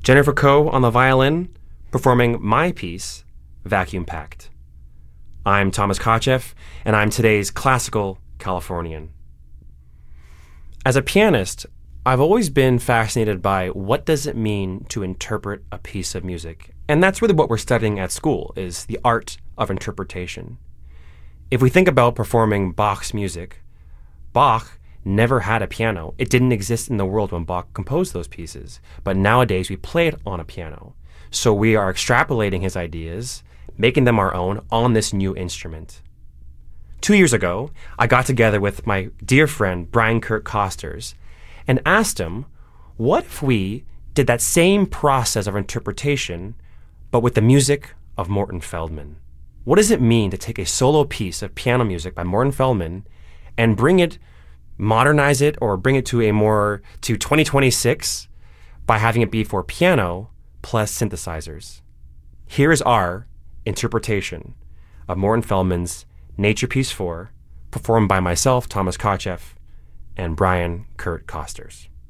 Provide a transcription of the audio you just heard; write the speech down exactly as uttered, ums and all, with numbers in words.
Jennifer Koh on the violin, performing my piece, Vacuum Pact. I'm Thomas Kotcheff, and I'm today's classical Californian. As a pianist, I've always been fascinated by what does it mean to interpret a piece of music. And that's really what we're studying at school, is the art of interpretation. If we think about performing Bach's music, Bach never had a piano. It didn't exist in the world when Bach composed those pieces. But nowadays we play it on a piano. So we are extrapolating his ideas, making them our own on this new instrument. Two years ago, I got together with my dear friend Brian Kurt Costers and asked him, what if we did that same process of interpretation, but with the music of Morton Feldman? What does it mean to take a solo piece of piano music by Morton Feldman and bring it, modernize it, or bring it to a more, to twenty twenty-six by having it be for piano plus synthesizers? Here is our interpretation of Morton Feldman's Nature Piece four, performed by myself, Thomas Kotcheff, and Brian Kurt Costers.